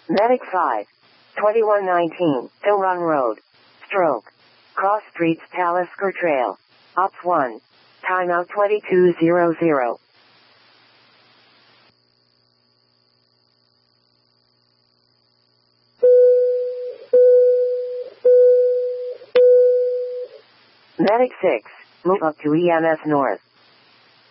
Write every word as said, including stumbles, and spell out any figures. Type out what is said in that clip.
Medic five. twenty-one nineteen, Hill Run Road. Stroke. Cross Streets Talisker Trail. Ops one. Timeout twenty-two hundred. Medic six. Move up to E M S North.